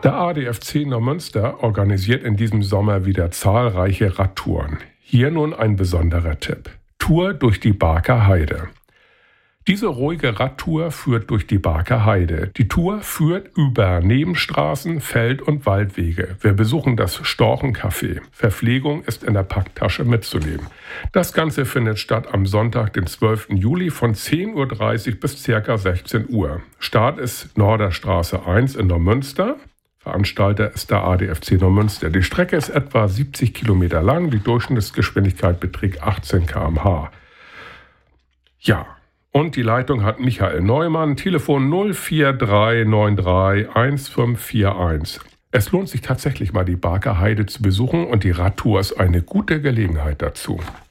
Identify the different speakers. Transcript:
Speaker 1: Der ADFC Neumünster organisiert in diesem Sommer wieder zahlreiche Radtouren. Hier nun ein besonderer Tipp: Tour durch die Barker Heide. Diese ruhige Radtour führt durch die Barker Heide. Die Tour führt über Nebenstraßen, Feld- und Waldwege. Wir besuchen das Storchencafé. Verpflegung ist in der Packtasche mitzunehmen. Das Ganze findet statt am Sonntag, den 12. Juli von 10.30 Uhr bis ca. 16 Uhr. Start ist Norderstraße 1 in Neumünster. Veranstalter ist der ADFC Neumünster. Die Strecke ist etwa 70 Kilometer lang. Die Durchschnittsgeschwindigkeit beträgt 18 km/h. Ja. Und die Leitung hat Michael Neumann, Telefon 04393 1541. Es lohnt sich tatsächlich mal, die Barker Heide zu besuchen, und die Radtour ist eine gute Gelegenheit dazu.